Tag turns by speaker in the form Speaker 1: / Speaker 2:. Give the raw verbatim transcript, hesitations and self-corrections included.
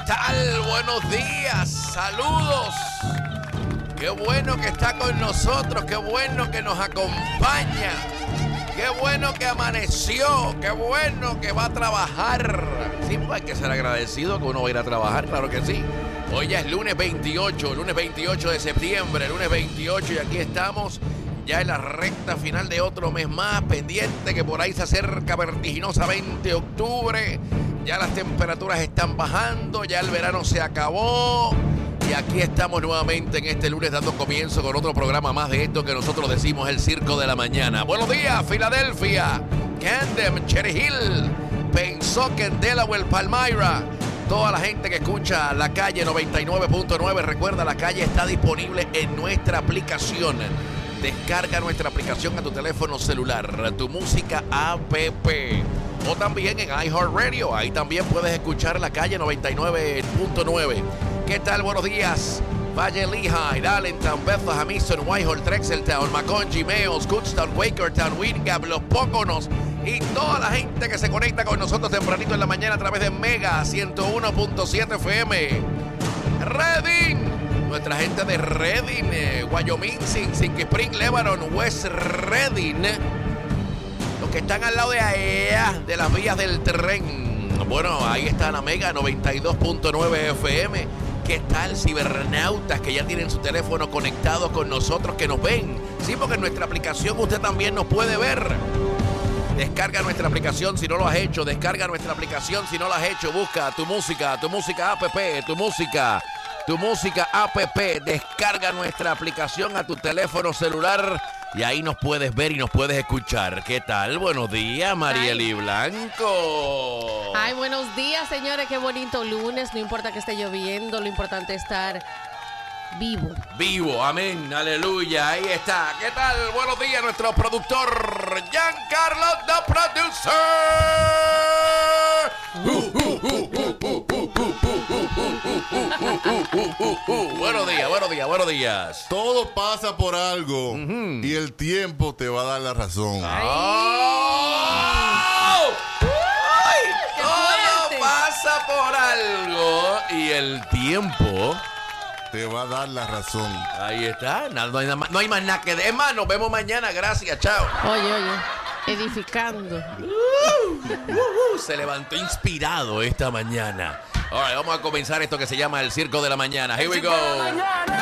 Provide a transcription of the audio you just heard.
Speaker 1: tal? Buenos días, saludos. Qué bueno que está con nosotros, qué bueno que nos acompaña, qué bueno que amaneció, qué bueno que va a trabajar. Sí, pues hay que ser agradecido que uno va a ir a trabajar, claro que sí. Hoy ya es lunes veintiocho, lunes veintiocho de septiembre, lunes veintiocho y aquí estamos ya en la recta final de otro mes más, pendiente que por ahí se acerca vertiginosamente octubre. Ya las temperaturas están bajando, ya el verano se acabó. Y aquí estamos nuevamente en este lunes dando comienzo con otro programa más de esto que nosotros decimos el Circo de la Mañana. Buenos días, Filadelfia, Camden, Cherry Hill, Pennsauken, Delaware, Palmyra. Toda la gente que escucha La Calle noventa y nueve punto nueve, recuerda, La Calle está disponible en nuestra aplicación. Descarga nuestra aplicación a tu teléfono celular, tu música app. O también en iHeartRadio, ahí también puedes escuchar La Calle noventa y nueve punto nueve. ¿Qué tal? Buenos días. Valle Lehigh, Allentown, Bethlehem, Easton, Whitehall, Drexeltown, Macon, Meos, Goodstown, Quakertown, Windgap, Los Póconos y toda la gente que se conecta con nosotros tempranito en la mañana a través de Mega ciento uno punto siete F M. Redding, nuestra gente de Redding, eh, Wyoming, Sinking Spring, Lebanon, West Redding, los que están al lado de allá, de las vías del tren. Bueno, ahí está la Mega noventa y dos punto nueve F M. ¿Qué tal, cibernautas que ya tienen su teléfono conectado con nosotros, que nos ven? Sí, porque en nuestra aplicación usted también nos puede ver. Descarga nuestra aplicación si no lo has hecho. Descarga nuestra aplicación si no lo has hecho. Busca tu música, tu música app, tu música, tu música app. Descarga nuestra aplicación a tu teléfono celular y ahí nos puedes ver y nos puedes escuchar. ¿Qué tal? Buenos días, Marieli Blanco.
Speaker 2: Ay, buenos días, señores. Qué bonito lunes. No importa que esté lloviendo, lo importante es estar vivo.
Speaker 1: Vivo, amén, aleluya. Ahí está. ¿Qué tal? Buenos días, nuestro productor, Giancarlo, the producer. Buenos días, buenos días, buenos días.
Speaker 3: Todo pasa por algo, uh-huh, y el tiempo te va a dar la razón.
Speaker 1: ¡Oh! ¡Ay! Todo pasa por algo y el tiempo
Speaker 3: te va a dar la razón.
Speaker 1: Ahí está. No, no, hay, nada, no hay más nada que de. Es más, nos vemos mañana. Gracias, chao.
Speaker 2: Oye, oye. Edificando.
Speaker 1: Uh, uh, uh, se levantó inspirado esta mañana. Ahora, vamos a comenzar esto que se llama el Circo de la Mañana. Here we go.